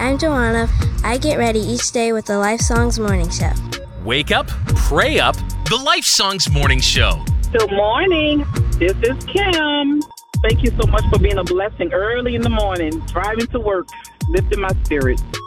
I'm Joanna. I get ready each day with the Life Songs Morning Show. Wake up, pray up, the Life Songs Morning Show. Good morning. This is Kim. Thank you so much for being a blessing early in the morning, driving to work, lifting my spirits.